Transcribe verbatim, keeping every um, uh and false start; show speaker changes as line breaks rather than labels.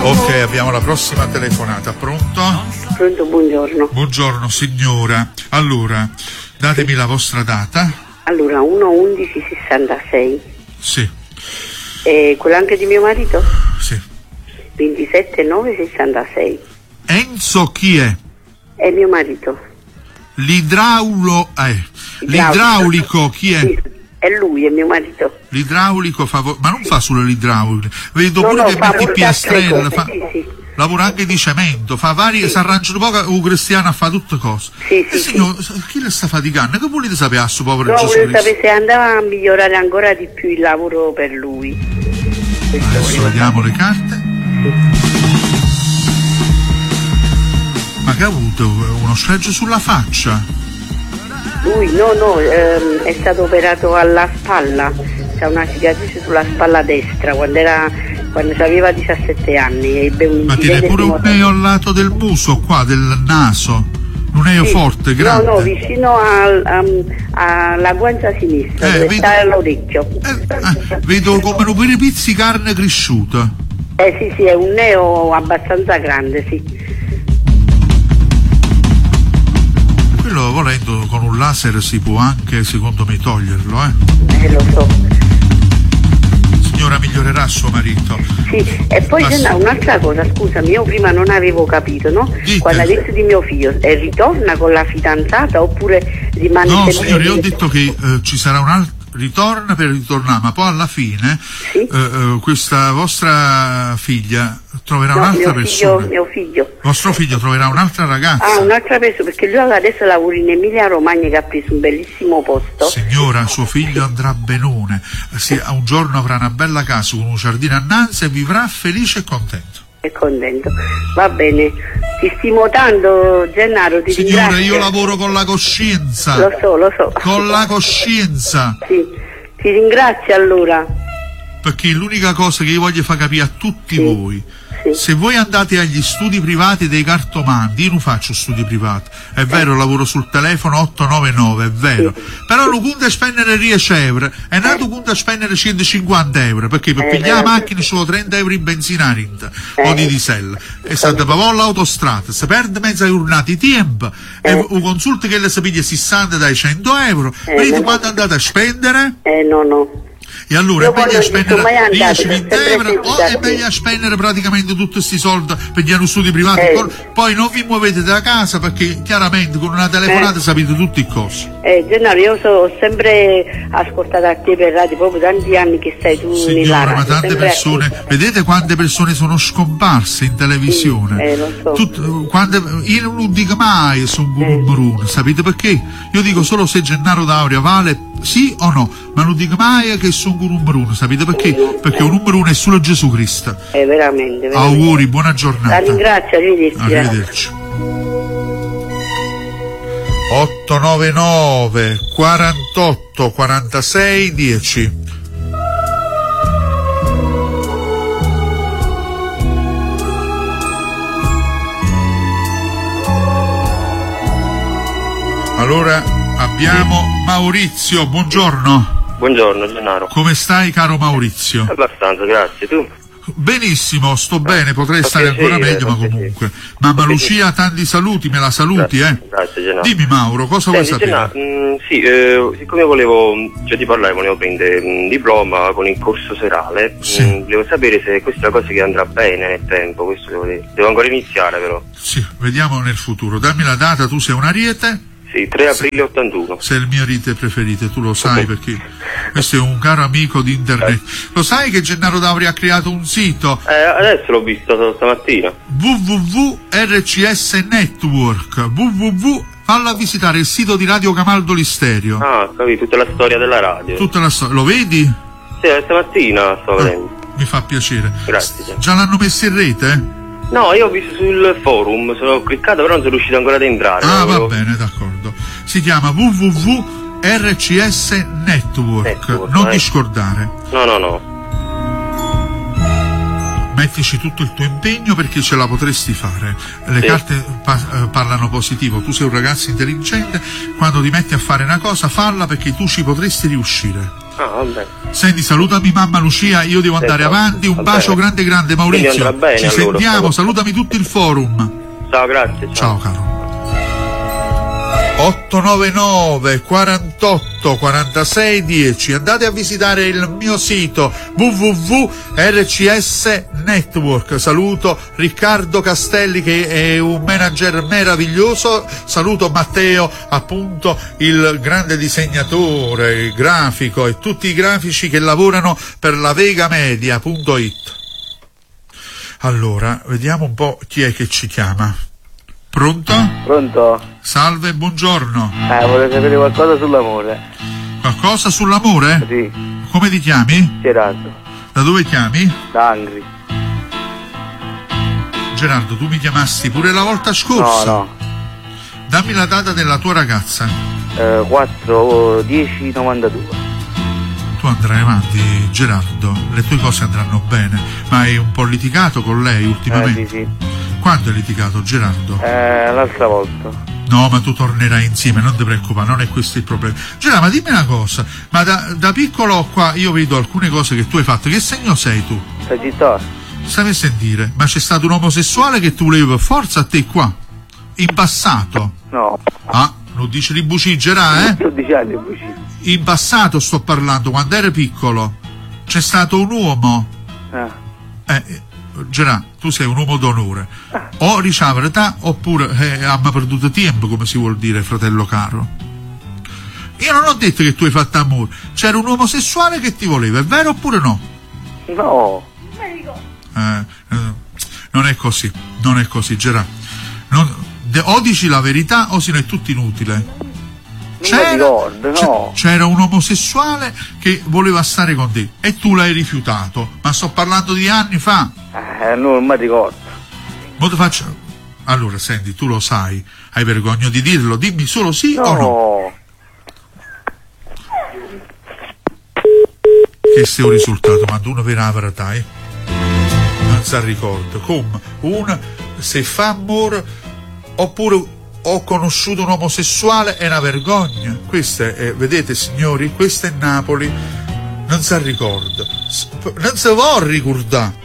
Ok, abbiamo la prossima telefonata. Pronto?
Pronto, buongiorno.
Buongiorno signora. Allora, datemi la vostra data.
Allora, uno undici sessantasei.
Sì.
E quello anche di mio marito?
Sì.
ventisette nove sessantasei.
Enzo chi è?
È mio marito.
L'idraulo eh. L'idraulico chi è?
Sì, è lui, è mio marito.
L'idraulico fa vo- ma non fa solo l'idraulico, vedo
No,
pure
no,
che
fa
mette piastrelle, fa,
sì, sì.
lavora anche di cemento, fa vari,
Sì.
si arrangia un po' un cristiano a fare tutte cose.
Sì, sì,
e signor, chi le sta faticando? Che volete sapere a suo povero
No,
Gesù
volevo
Cristo?
sapere se andava a migliorare ancora di più il lavoro per lui. Questo
Adesso
volevo
vediamo le carte. Ma che ha avuto uno sfregio sulla faccia?
Lui no, no, ehm, è stato operato alla spalla, c'ha una cicatrice sulla spalla destra quando era quando aveva diciassette anni. Ebbe un
Ma tiene
incidente
pure
di
un
moto.
neo al lato del muso qua, del naso. Un neo
Sì.
forte, grande.
No, no, vicino al, um, alla guancia sinistra,
Eh,
dove
vedo-
sta l'orecchio.
Eh, eh, vedo come un per pizzi carne cresciuta.
Eh sì, sì, è un neo abbastanza grande, sì.
Quello volendo con un laser si può anche, secondo me, toglierlo, eh.
Eh, lo so.
Signora, migliorerà suo marito.
Sì, e poi
Ma
c'è
sì.
un'altra cosa, scusami, io prima non avevo capito, no?
Dite.
Quando hai detto di mio figlio, eh, ritorna con la fidanzata oppure rimane
No,
sempre...
signore, io ho detto che eh, ci sarà un altro ritorna per ritornare, ma poi alla fine
Sì.
eh, eh, questa vostra figlia troverà
No,
un'altra
mio
persona.
figlio, mio figlio.
Vostro figlio troverà un'altra ragazza.
Ah, un'altra persona, perché lui adesso lavora in Emilia Romagna che ha preso un bellissimo posto.
Signora, suo figlio andrà benone. Si- un giorno avrà una bella casa con un giardino annanzi e vivrà felice e contento.
È contento. Va bene. Ti stimo tanto, Gennaro, ti
Signore,
ringrazio.
io lavoro con la coscienza.
Lo so, lo so.
Con la coscienza.
Sì. Ti ringrazio allora.
Perché l'unica cosa che io voglio far capire a tutti
Sì.
voi,
Sì.
se voi andate agli studi privati dei cartomanti, io non faccio studi privati, è vero, lavoro sul telefono otto nove nove, è vero,
Sì.
però lo conta spendere dieci euro, è nato conta spendere centocinquanta euro, perché per
Eh,
pigliare la
vero.
macchina ci sono trenta euro in benzina rinta,
Eh.
o di diesel, e se va all'autostrada, si perde mezza giornata di tempo, e
Eh.
un consulto che le si piglia sessanta dai cento euro,
Eh,
vedete
no.
quando andate a spendere?
Eh, no, no.
E allora
Io
è meglio
quando ci
spendere
sono mai andata,
dieci
ho
venti
sempre
euro o è
seguita,
meglio spendere praticamente tutti questi soldi per gli studi privati.
Eh.
Col- poi non vi muovete da casa perché chiaramente con una telefonata
Eh.
sapete tutte le cose.
Eh, Gennaro, io so, ho sempre ascoltato a te per radio, proprio tanti anni che stai tu nella
Signora,
radio.
ma tante
sempre
persone,
attiva.
vedete quante persone sono scomparse in televisione?
Sì, eh, lo so.
Tut- quando- io non dico mai sono un
Eh.
numero, sapete perché? Io dico solo se Gennaro D'Auria vale sì o no, ma non dico mai che sono un numero uno, sapete perché? Perché un numero uno è solo Gesù Cristo.
Eh, veramente, veramente.
Auguri, buona
La
giornata.
ringrazio, arrivederci.
Arrivederci. otto nove nove quarantotto quarantasei dieci. Allora abbiamo Maurizio, buongiorno.
Buongiorno Gennaro.
Come stai, caro Maurizio?
Abbastanza, grazie. Tu?
Benissimo, sto bene, potrei
fa
stare ancora
piacere,
meglio,
fa
ma
piacere.
comunque. Mamma
Fa
Lucia, tanti saluti, me la saluti,
Grazie,
eh?
grazie, Gennaro.
Dimmi Mauro, cosa vuoi
Senti,
sapere?
Gennaro, mh, sì, eh, siccome volevo, cioè ti parlare, volevo prendere un diploma con il corso serale,
Sì.
mh, volevo sapere se questa è una cosa che andrà bene nel tempo, questo devo dire. Devo ancora iniziare però.
Sì, vediamo nel futuro. Dammi la data, tu sei un ariete?
Sì, tre aprile ottantuno.
Sei il mio ariete preferito, tu lo sai perché questo è un caro amico di internet. Lo sai che Gennaro D'Auria ha creato un sito
Eh, adesso l'ho visto stamattina.
w w w punto r c s network w w w Falla visitare il sito di Radio Camaldo Listerio.
Ah, ho capito, tutta la storia della radio.
Tutta la storia. Lo vedi?
Sì, stamattina sto vedendo.
Mi fa piacere.
Grazie.
Già l'hanno messo in rete? eh?
No, io ho visto sul forum, sono cliccato però non sono riuscito ancora ad entrare.
Ah, va
Volevo-
bene, d'accordo. Si chiama w w w punto r c s network.
Network,
Non
eh.
ti scordare.
No, no, no.
Mettici tutto il tuo impegno perché ce la potresti fare. Le
Sì.
carte pa- eh, parlano positivo. Tu sei un ragazzo intelligente. Quando ti metti a fare una cosa, falla perché tu ci potresti riuscire.
Ah, vabbè.
Senti, salutami mamma Lucia, io devo andare
Certo,
avanti, un
va
bacio
bene.
grande grande
Quindi
Maurizio,
andrà bene,
ci
allora.
sentiamo, salutami tutto il forum.
Ciao, grazie.
Ciao caro. otto nove nove quarantotto quarantasei dieci. Andate a visitare il mio sito w w w punto r c s network. Saluto Riccardo Castelli che è un manager meraviglioso, saluto Matteo, appunto il grande disegnatore, il grafico e tutti i grafici che lavorano per la vegamedia punto it. Allora, vediamo un po' chi è che ci chiama. Pronto?
Pronto?
Salve, buongiorno.
Eh, vorrei sapere qualcosa sull'amore.
Qualcosa sull'amore?
Sì,
Come ti chiami?
Gerardo,
Da dove chiami?
da Angri.
Gerardo, tu mi chiamasti pure la volta scorsa.
No, no.
Dammi la data della tua ragazza.
Eh, quattro dieci novantadue.
Tu andrai avanti, Gerardo, le tue cose andranno bene, ma hai un po' litigato con lei
Eh,
ultimamente?
sì, sì.
Quando hai litigato, Gerardo?
Eh, l'altra volta.
No, ma tu tornerai insieme, non ti preoccupare, non è questo il problema. Gerardo, ma dimmi una cosa, ma da, da piccolo qua io vedo alcune cose che tu hai fatto, che segno sei tu?
Sagittario.
Stai a sentire, ma c'è stato un omosessuale che tu volevi per forza a te qua? In passato?
No.
Ah, lo dice di buciggerà, eh?
dodici anni bucino.
In passato sto parlando, quando eri piccolo. C'è stato un uomo.
Eh.
Eh, Gerà, tu sei un uomo d'onore. O ricevere età oppure eh, abbiamo perduto tempo, come si vuol dire, fratello caro. Io non ho detto che tu hai fatto amore. C'era un omosessuale che ti voleva, è vero oppure no?
No.
Eh, eh, non è così, non è così, Gerà. Non, de, o dici la verità o se no è tutto inutile.
Non mi ricordo, no.
C'era un omosessuale che voleva stare con te e tu l'hai rifiutato, ma sto parlando di anni fa.
Eh, non mi ricordo.
Mo te faccio... Allora, senti, tu lo sai, hai vergogna di dirlo, dimmi solo sì
No.
o no. Che sia un risultato, ma tu una vera verità, eh? Non si ricorda. Come? Una, se fa amore, oppure ho conosciuto un omosessuale, è una vergogna. Questa è, vedete signori, questa è Napoli, non si ricorda, non si vuole ricordare.